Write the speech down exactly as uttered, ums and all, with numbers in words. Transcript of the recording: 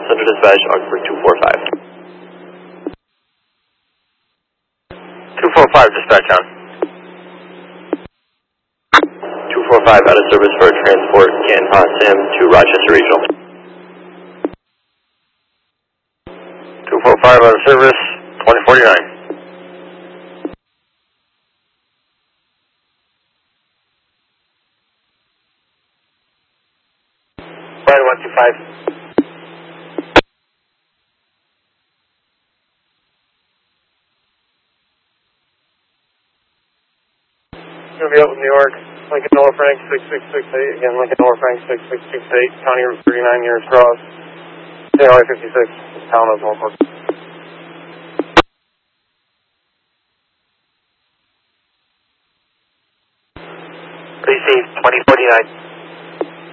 Central Dispatch, Augsburg two four five. two four five, dispatch on. two four five out of service for transport Canton Sim to Rochester Regional. two four five out of service, twenty forty-nine. Brian one two five. Going to be up in New York, Lincoln North Frank six six six eight, again Lincoln North Frank six six six eight, County Route thirty-nine years cross, J R fifty-six, town of Norfolk. Receive twenty forty-nine.